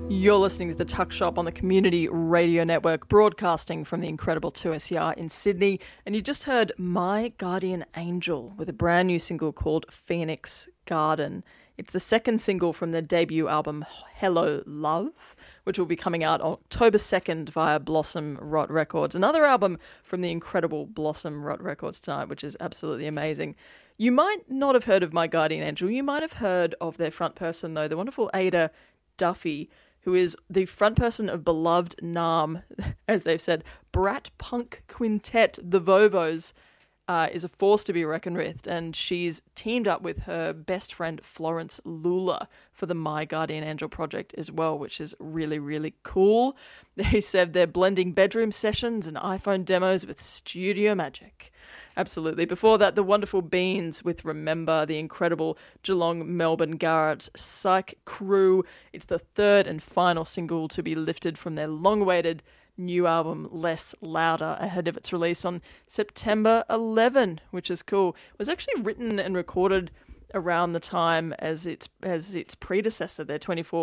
You're listening to The Tuck Shop on the Community Radio Network, broadcasting from the incredible 2SER in Sydney. And you just heard My Guardian Angel with a brand new single called Phoenix Garden. It's the second single from their debut album, Hello Love, which will be coming out October 2nd via Blossom Rot Records. Another album from the incredible Blossom Rot Records tonight, which is absolutely amazing. You might not have heard of My Guardian Angel. You might have heard of their front person, though, the wonderful Ada Duffy, who is the frontperson of beloved NARM, as they've said, brat punk quintet, the Vovos, is a force to be reckoned with, and she's teamed up with her best friend Florence Lula for the My Guardian Angel project as well, which is really, really cool. They said they're blending bedroom sessions and iPhone demos with studio magic. Absolutely. Before that, the wonderful Beans with Remember, the incredible Geelong Melbourne Garage Psych Crew. It's the third and final single to be lifted from their long-awaited new album, Less Louder, ahead of its release on September 11, which is cool. It was actually written and recorded around the time as its predecessor, their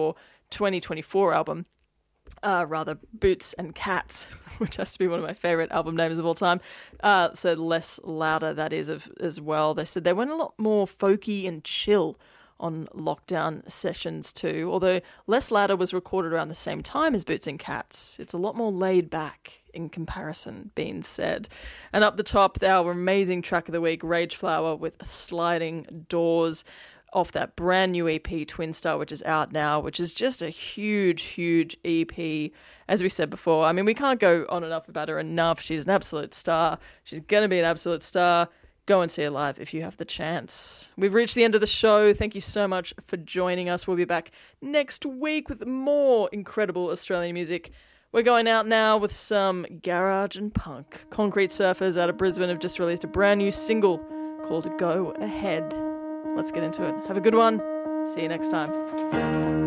2024 album. Boots and Cats, which has to be one of my favourite album names of all time. So Less Louder, that is, as well. They said they went a lot more folky and chill on lockdown sessions too, although Less Louder was recorded around the same time as Boots and Cats. It's a lot more laid back in comparison, being said. And up the top, our amazing track of the week, Rage Flower with Sliding Doors, off that brand new EP, Twin Star, which is out now, which is just a huge, huge EP. As we said before, I mean, we can't go on enough about her enough. She's an absolute star. She's going to be an absolute star. Go and see her live if you have the chance. We've reached the end of the show. Thank you so much for joining us. We'll be back next week with more incredible Australian music. We're going out now with some garage and punk. Concrete Surfers out of Brisbane have just released a brand new single called Go Ahead. Let's get into it. Have a good one. See you next time.